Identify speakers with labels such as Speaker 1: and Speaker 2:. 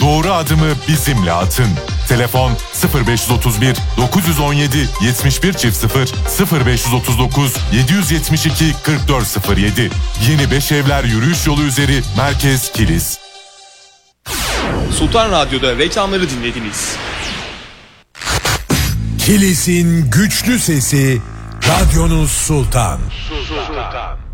Speaker 1: doğru adımı bizimle atın. Telefon 0531 917 7100 0539 772 4407. Yeni Beşevler Yürüyüş Yolu üzeri Merkez Kilis.
Speaker 2: Sultan Radyo'da reklamları dinlediniz.
Speaker 3: Kilis'in güçlü sesi, radyonuz Sultan.
Speaker 4: Sultan.